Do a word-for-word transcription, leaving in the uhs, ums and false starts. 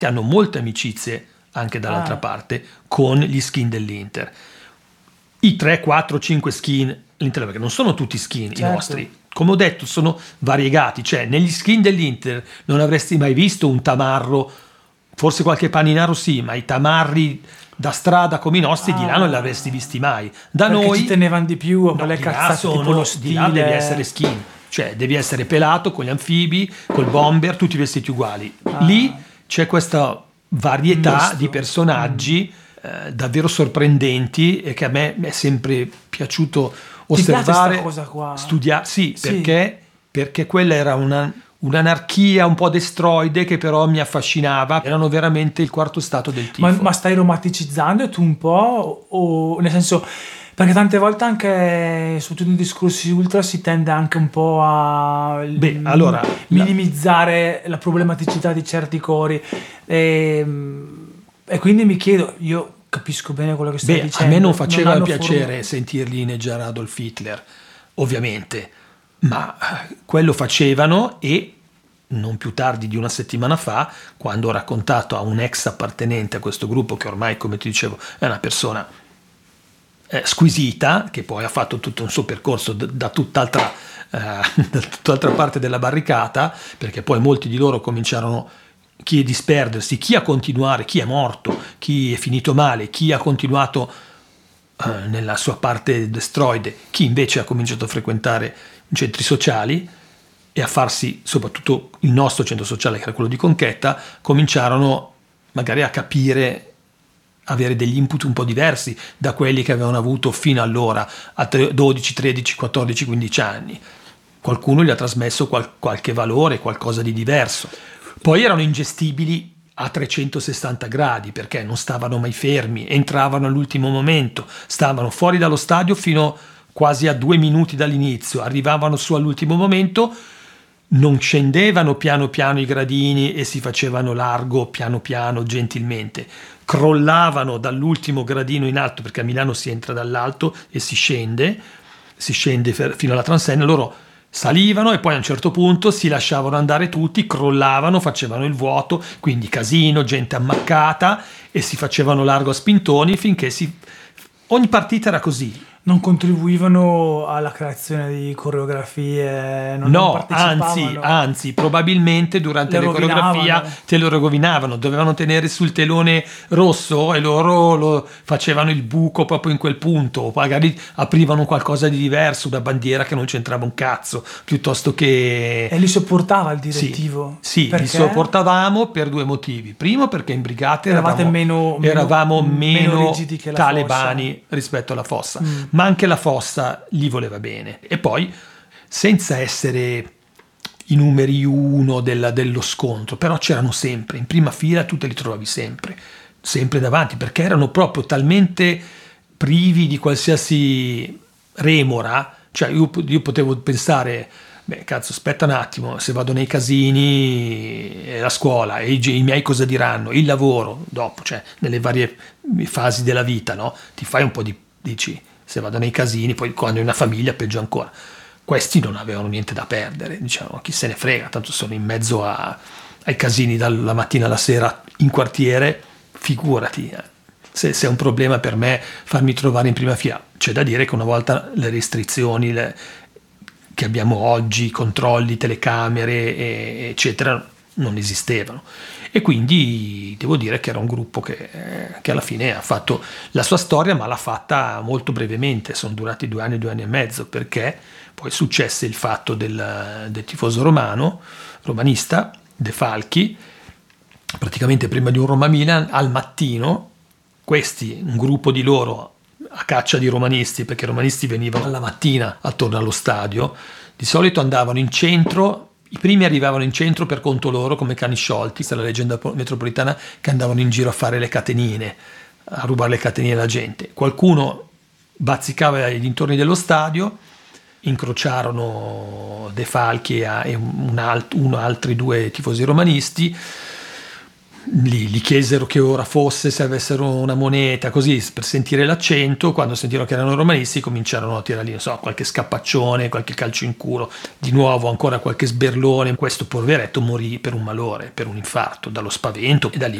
hanno molte amicizie anche dall'altra Ah. parte con gli skin dell'Inter. I tre, quattro, cinque skin dell'Inter, perché non sono tutti skin Certo. i nostri. Come ho detto, sono variegati, cioè negli skin dell'Inter non avresti mai visto un tamarro, forse qualche paninaro sì, ma i tamarri da strada come i nostri di là non li avresti visti mai. Da Perché noi ci tenevano di più a no, quelle di là cazzate sono- tipo lo di là devi stile. essere skin, cioè devi essere pelato con gli anfibi, col bomber, tutti vestiti uguali. Ah. Lì c'è questa varietà Misto. di personaggi eh, davvero sorprendenti e che a me è sempre piaciuto Ti piace osservare, sta cosa qua? studiare. Sì, Sì. perché perché quella era una un'anarchia un po' destroide che però mi affascinava, erano veramente il quarto stato del tifo. Ma, ma stai romanticizzando tu un po'? O nel senso, perché tante volte anche soprattutto in discorsi ultra si tende anche un po' a Beh, m- allora, minimizzare la... problematicità di certi cori e, e quindi mi chiedo, io capisco bene quello che stai Beh, dicendo. a me non faceva hanno piacere form- sentirli inneggiare Adolf Hitler, ovviamente, ma eh, quello facevano e non più tardi di una settimana fa, quando ho raccontato a un ex appartenente a questo gruppo, che ormai, come ti dicevo, è una persona eh, squisita, che poi ha fatto tutto un suo percorso d- da tutt'altra, eh, da tutt'altra parte della barricata, perché poi molti di loro cominciarono chi a disperdersi, chi a continuare, chi è morto, chi è finito male, chi ha continuato eh, nella sua parte destroide, chi invece ha cominciato a frequentare i centri sociali e a farsi, soprattutto il nostro centro sociale, che era quello di Conchetta, cominciarono magari a capire, avere degli input un po' diversi da quelli che avevano avuto fino allora, a dodici, tredici, quattordici, quindici anni. Qualcuno gli ha trasmesso qual- qualche valore, qualcosa di diverso. Poi erano ingestibili a trecentosessanta gradi, perché non stavano mai fermi, entravano all'ultimo momento, stavano fuori dallo stadio fino quasi a due minuti dall'inizio, arrivavano su all'ultimo momento, non scendevano piano piano i gradini e si facevano largo piano piano gentilmente, crollavano dall'ultimo gradino in alto, perché a Milano si entra dall'alto e si scende, si scende fino alla transenna, loro salivano e poi a un certo punto si lasciavano andare tutti, crollavano, facevano il vuoto, quindi casino, gente ammaccata, e si facevano largo a spintoni finché si... ogni partita era così. Non contribuivano alla creazione di coreografie, non, non No, partecipavano. anzi, anzi, probabilmente durante Le le, rovinavano. coreografie te lo rovinavano, dovevano tenere sul telone rosso e loro lo facevano il buco proprio in quel punto, o magari aprivano qualcosa di diverso, una bandiera che non c'entrava un cazzo, piuttosto che... E li sopportava il direttivo? Sì, sì, Perché? li sopportavamo per due motivi. Primo, perché in brigate Eravate eravamo meno- meno- eravamo meno meno rigidi che la talebani fossa. rispetto alla fossa, Mm. ma anche la fossa gli voleva bene. E poi, senza essere i numeri uno della- dello scontro, però c'erano sempre, in prima fila tu te li trovavi sempre, sempre davanti, perché erano proprio talmente privi di qualsiasi remora, cioè io, io potevo pensare, beh cazzo, aspetta un attimo, se vado nei casini, e la scuola, e i, i miei cosa diranno, il lavoro, dopo, cioè nelle varie fasi della vita, no? Ti fai un po' di, dici, se vado nei casini, poi quando hai una famiglia peggio ancora. Questi non avevano niente da perdere, diciamo, chi se ne frega, tanto sono in mezzo a, ai casini dalla mattina alla sera in quartiere, figurati, eh. se, se è un problema per me farmi trovare in prima fila. C'è da dire che una volta le restrizioni le, che abbiamo oggi, controlli, telecamere, e, eccetera, non esistevano. E quindi devo dire che era un gruppo che, che alla fine ha fatto la sua storia, ma l'ha fatta molto brevemente, sono durati due anni, due anni e mezzo, perché poi successe il fatto del, del tifoso romano, romanista, De Falchi, praticamente prima di un Roma-Milan, al mattino, questi, un gruppo di loro, a caccia di romanisti, perché i romanisti venivano alla mattina attorno allo stadio, di solito andavano in centro. I primi arrivavano in centro per conto loro come cani sciolti, questa è la leggenda metropolitana, che andavano in giro a fare le catenine, a rubare le catenine alla gente. Qualcuno bazzicava ai dintorni dello stadio, incrociarono De Falchi e un alt- uno, altri due tifosi romanisti, Gli, gli chiesero che ora fosse, se avessero una moneta, così, per sentire l'accento. Quando sentirono che erano romanisti cominciarono a tirare lì, non so, qualche scapaccione, qualche calcio in culo, di nuovo ancora qualche sberlone. Questo poveretto morì per un malore, per un infarto, dallo spavento, e da lì